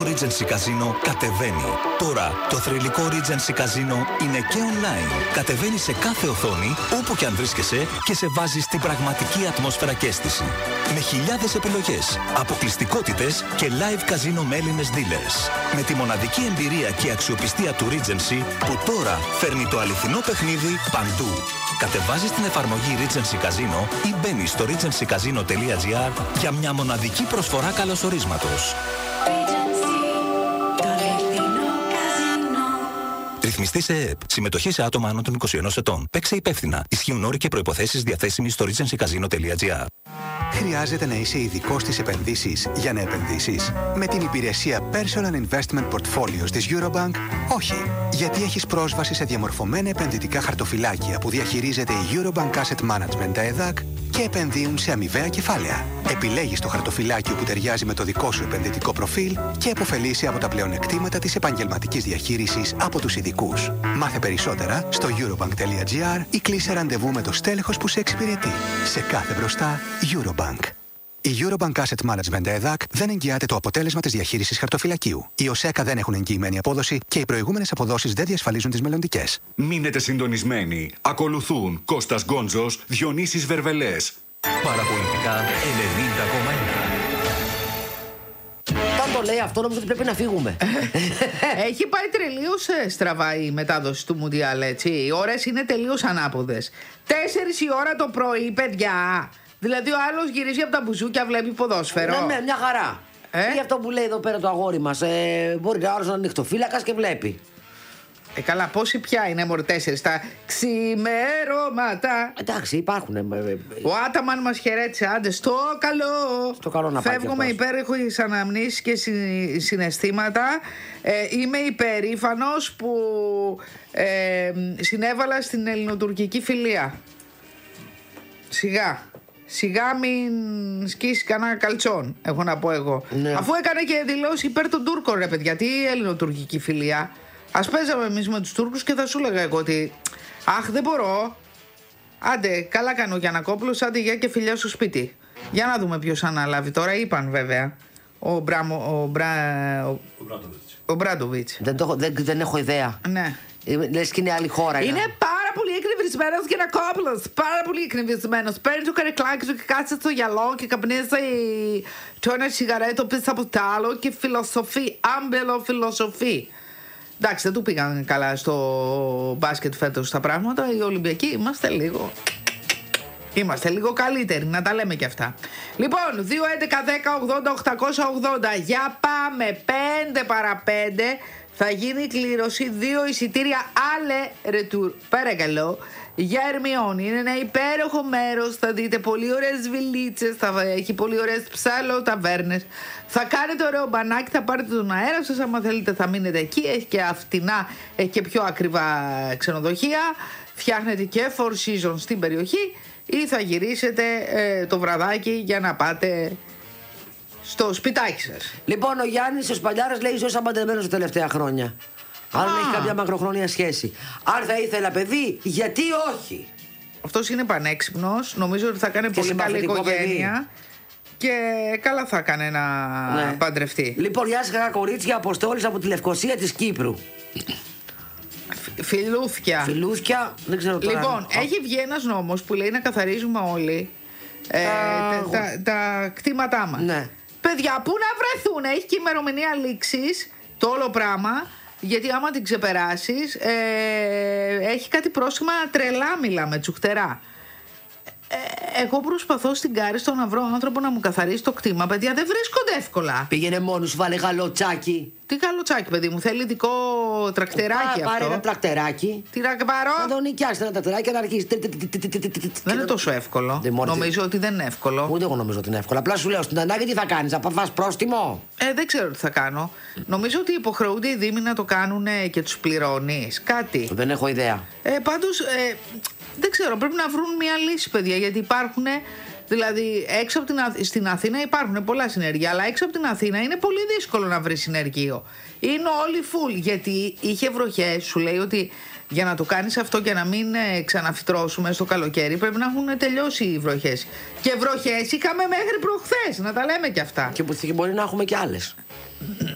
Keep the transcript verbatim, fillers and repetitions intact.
Regency Casino κατεβαίνει. Τώρα το θρυλικό Regency Casino είναι και online. Κατεβαίνει σε κάθε οθόνη, όπου και αν βρίσκεσαι, και σε βάζει στην πραγματική ατμόσφαιρα και αίσθηση. Με χιλιάδες επιλογές, αποκλειστικότητες και live casino με Έλληνες dealers. Με τη μοναδική εμπειρία και αξιοπιστία του Regency, που τώρα φέρνει το αληθινό παιχνίδι παντού. Κατεβάζεις την εφαρμογή Regency Casino ή μπαίνεις στο regency casino τελεία gr για μια μοναδική προσφορά καλωσορίσματος. Ρυθμιστή σε ΕΕΠ. Συμμετοχή σε άτομα άνω των είκοσι ενός ετών. Παίξε υπεύθυνα. Ισχύουν όροι και προϋποθέσεις διαθέσιμοι στο regency casino τελεία gr. Χρειάζεται να είσαι ειδικός στις επενδύσεις για να επενδύσεις? Με την υπηρεσία Personal Investment Portfolios της Eurobank, όχι. Γιατί έχεις πρόσβαση σε διαμορφωμένα επενδυτικά χαρτοφυλάκια που διαχειρίζεται η Eurobank Asset Management ΕΔΑΚ και επενδύουν σε αμοιβαία κεφάλαια. Επιλέγεις το χαρτοφυλάκιο που ταιριάζει με το δικό σου επενδυτικό προφίλ και επωφελείσαι από τα πλεονεκτήματα της επαγγελματικής διαχείρισης από τους ειδικούς. Μάθε περισσότερα στο eurobank τελεία gr ή κλείσε ραντεβού με το στέλεχος που σε εξυπηρετεί. Σε κάθε μπροστά, Eurobank. Η Eurobank Asset Management ΕΔΑΚ δεν εγγυάται το αποτέλεσμα της διαχείρισης χαρτοφυλακίου. Οι ΟΣΕΚΑ δεν έχουν εγγυημένη απόδοση και οι προηγούμενες αποδόσεις δεν διασφαλίζουν τις μελλοντικές. Μείνετε συντονισμένοι. Ακολουθούν Κώστας Γκόντζος, Διονύσης Βερβελές. Παραπολιτικά ενενήντα κόμμα ένα. Όταν το λέει αυτό, νομίζω ότι πρέπει να φύγουμε. Έχει πάει τελείως στραβά η μετάδοση του Μουντιάλ, έτσι. Οι ώρες είναι τελείως ανάποδες. Τέσσερις η ώρα το πρωί, παιδιά. Δηλαδή ο άλλος γυρίζει από τα μπουζούκια, βλέπει ποδόσφαιρο. Ναι, ναι, μια χαρά. Ε? Ή αυτό που λέει εδώ πέρα το αγόρι μας. Ε, μπορεί να είναι ανοιχτοφύλακας και βλέπει. Ε, καλά, πόσοι πια είναι μωρέ τέσσερις τα ξημερώματα. Εντάξει, υπάρχουν. Ε, ε, Ο Άταμαν μας χαιρέτησε, άντε στο καλό. Στο καλό να πάει. Φεύγουμε υπέροχες αναμνήσεις και συ, συναισθήματα. Ε, είμαι υπερήφανος που ε, συνέβαλα στην ελληνοτουρκική φιλία. Σιγά. Σιγά μην σκίσει κανένα καλτσόν, έχω να πω εγώ. Ναι. Αφού έκανε και δηλώσει υπέρ των Τούρκων, ρε παιδιά, τι ελληνοτουρκική φιλία. Ας παίζαμε εμείς με τους Τούρκους και θα σου έλεγα εγώ ότι αχ, δεν μπορώ. Άντε, καλά κάνει ο Γιαννακόπουλος, άντε γεια και φιλιά στο σπίτι. Για να δούμε ποιος αναλάβει τώρα, είπαν βέβαια. Ο, Μπραμο, ο, Μπρα, ο, ο Μπράντοβιτς. Δεν, δεν, δεν έχω ιδέα. Ναι. Λες και είναι άλλη χώρα. Είναι πάρα πολύ εκνευρισμένος Γιαννακόπουλος. Πάρα πολύ εκνευρισμένος. Παίρνει το καρεκλάκι του και κάτσε στο γυαλό και καπνίζει το ένα σιγαρέτο πίσω από το άλλο και φιλοσοφεί. Άμπελο φιλοσοφεί. Εντάξει, δεν του πήγαν καλά στο μπάσκετ φέτος τα πράγματα. Οι Ολυμπιακοί είμαστε λίγο. Είμαστε λίγο καλύτεροι, να τα λέμε και αυτά. Λοιπόν, δύο έντεκα δέκα ογδόντα οκτακόσια ογδόντα. Για πάμε. πέντε παρά πέντε. Θα γίνει η κλήρωση δύο εισιτήρια ale retour. Παρακαλώ. Για Ερμιόνη. Είναι ένα υπέροχο μέρος. Θα δείτε πολύ ωραίες βιλίτσες. Θα έχει πολύ ωραίες ψαλοταβέρνες. Θα κάνετε ωραίο μπανάκι. Θα πάρετε τον αέρα σας. Άμα θέλετε θα μείνετε εκεί. Έχει και φτηνά, έχει και πιο ακριβά ξενοδοχεία. Φτιάχνετε και Four Seasons στην περιοχή. Ή θα γυρίσετε ε, το βραδάκι για να πάτε στο σπιτάκι σας. Λοιπόν, ο Γιάννης ο Σπαλιάρας λέει ζω παντρεμένος τα τελευταία χρόνια. Αν έχει κάποια μακροχρόνια σχέση. Αν θα ήθελα παιδί, γιατί όχι. Αυτός είναι πανέξυπνος. Νομίζω ότι θα κάνει Και πολύ καλή οικογένεια. παιδί. Και καλά θα έκανε να Ναι. παντρευτεί. Λοιπόν, γεια σας καλά κορίτσια, Αποστόλης από τη Λευκοσία της Κύπρου. Φιλούθια. Φιλούθια, δεν ξέρω τώρα. Λοιπόν, έχει βγει ένας νόμος που λέει να καθαρίζουμε όλοι ε, Τα- τα, τα, τα κτήματά μας. Ναι. Παιδιά, πού να βρεθούν, έχει και ημερομηνία λήξης το όλο πράγμα. Γιατί άμα την ξεπεράσεις ε, έχει κάτι πρόσχημα τρελά, μιλάμε, τσουχτερά. Ε, εγώ προσπαθώ στην Κάριστο να βρω άνθρωπο να μου καθαρίσει το κτήμα. Παιδιά, δεν βρίσκονται εύκολα. Πήγαινε μόνος σου, βάλε γαλοτσάκι. Τι καλοτσάκι, παιδί μου, θέλει ειδικό τρακτεράκι Πά- αυτό. Πάρε ένα τρακτεράκι. Τι να πάρω. Να τον νοικιάσει ένα τρακτεράκι και να αρχίσει. Δεν είναι τόσο εύκολο. Δεν μόλις- Νομίζω ότι δεν είναι εύκολο. Ούτε εγώ νομίζω ότι είναι εύκολο. Απλά σου λέω στην ανάγκη τι θα κάνεις, θα φας πρόστιμο. Ε, δεν ξέρω τι θα κάνω. Νομίζω ότι υποχρεούνται οι Δήμοι να το κάνουν και τους πληρώνεις. Κάτι. Δεν έχω ιδέα. Ε, πάντως, ε, δεν ξέρω, πρέπει να βρουν μια λύση, παιδιά, γιατί υπάρχουν. Δηλαδή, έξω από την Αθ... στην Αθήνα υπάρχουν πολλά συνεργεία, αλλά έξω από την Αθήνα είναι πολύ δύσκολο να βρει συνεργείο. Είναι όλοι full, γιατί είχε βροχές, σου λέει ότι για να το κάνεις αυτό και να μην ε, ξαναφυτρώσουμε στο καλοκαίρι, πρέπει να έχουν τελειώσει οι βροχές. Και βροχές είχαμε μέχρι προχθές, να τα λέμε κι αυτά. Και που μπορεί να έχουμε κι άλλες.